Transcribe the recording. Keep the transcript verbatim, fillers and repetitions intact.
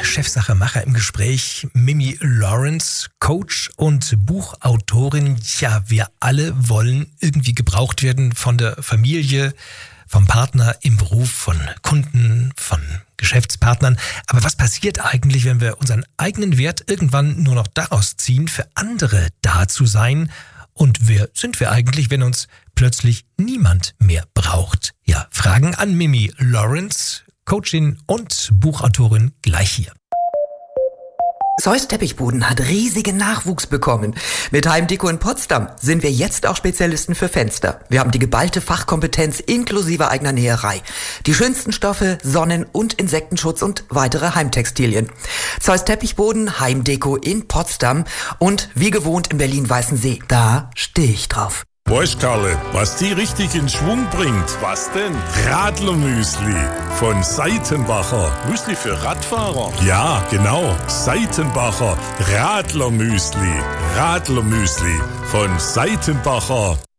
Chefsache-Macher im Gespräch, Mimi Lawrence, Coach und Buchautorin. Ja, wir alle wollen irgendwie gebraucht werden von der Familie, vom Partner, im Beruf, von Kunden, von Geschäftspartnern. Aber was passiert eigentlich, wenn wir unseren eigenen Wert irgendwann nur noch daraus ziehen, für andere da zu sein? Und wer sind wir eigentlich, wenn uns plötzlich niemand mehr braucht? Ja, Fragen an Mimi Lawrence, Coachin und Buchautorin, gleich hier. Zeus Teppichboden hat riesigen Nachwuchs bekommen. Mit Heimdeko in Potsdam sind wir jetzt auch Spezialisten für Fenster. Wir haben die geballte Fachkompetenz inklusive eigener Näherei. Die schönsten Stoffe, Sonnen- und Insektenschutz und weitere Heimtextilien. Zeus Teppichboden, Heimdeko in Potsdam und wie gewohnt in Berlin-Weißensee. Da stehe ich drauf. Weißt Karle, was die richtig in Schwung bringt? Was denn? Radlermüsli von Seitenbacher. Müsli für Radfahrer? Ja, genau. Seitenbacher Radlermüsli. Radlermüsli von Seitenbacher.